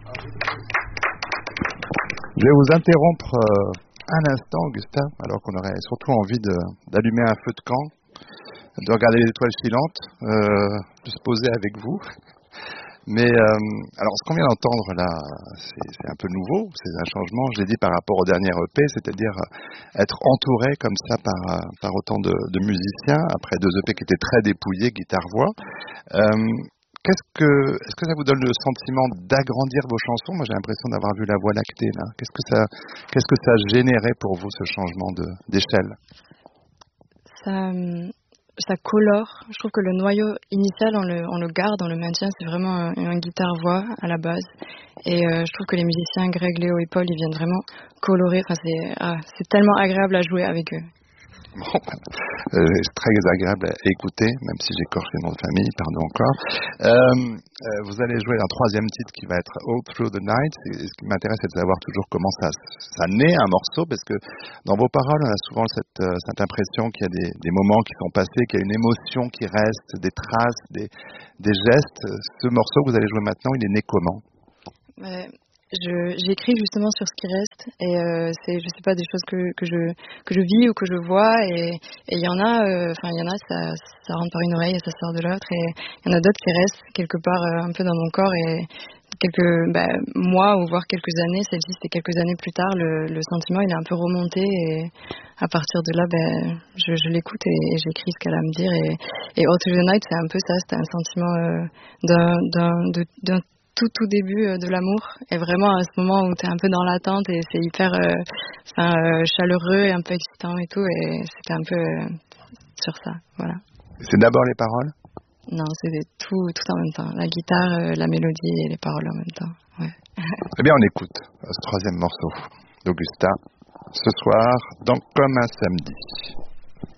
Je vais vous interrompre un instant, Augustin, alors qu'on aurait surtout envie d'allumer un feu de camp, de regarder les étoiles filantes, de se poser avec vous. Mais alors, ce qu'on vient d'entendre là, c'est un peu nouveau, c'est un changement, je l'ai dit, par rapport au dernier EP, c'est-à-dire être entouré comme ça par autant de musiciens, après 2 EP qui étaient très dépouillés, guitare-voix. Est-ce que ça vous donne le sentiment d'agrandir vos chansons? Moi, j'ai l'impression d'avoir vu la Voie lactée là. Qu'est-ce que ça a généré pour vous, ce changement d'échelle? Ça colore. Je trouve que le noyau initial, on le garde, on le maintient. C'est vraiment un guitare-voix à la base. Et je trouve que les musiciens Greg, Léo et Paul, ils viennent vraiment colorer. Enfin, c'est tellement agréable à jouer avec eux. Bon, c'est très agréable à écouter, même si j'écorche les noms de famille, pardon encore. Vous allez jouer un 3e titre qui va être All Through the Night. Et ce qui m'intéresse, c'est de savoir toujours comment ça naît un morceau, parce que dans vos paroles, on a souvent cette impression qu'il y a des moments qui sont passés, qu'il y a une émotion qui reste, des traces, des gestes. Ce morceau que vous allez jouer maintenant, il est né comment? J'écris justement sur ce qui reste et c'est, je sais pas, des choses que je vis ou que je vois et il y en a ça rentre par une oreille et ça sort de l'autre et il y en a d'autres qui restent quelque part un peu dans mon corps et quelques mois ou voire quelques années, celle-ci c'était quelques années plus tard, le sentiment il est un peu remonté et à partir de là je l'écoute et j'écris ce qu'elle a à me dire et All Through the Night c'est un peu ça, c'était un sentiment d'un tout début de l'amour et vraiment à ce moment où t'es un peu dans l'attente et c'est hyper chaleureux et un peu excitant et tout et c'était un peu sur ça, voilà. C'est d'abord les paroles? Non, c'est tout en même temps, la guitare, la mélodie et les paroles en même temps, ouais. Eh bien on écoute ce 3e morceau d'Augusta ce soir dans Comme un samedi.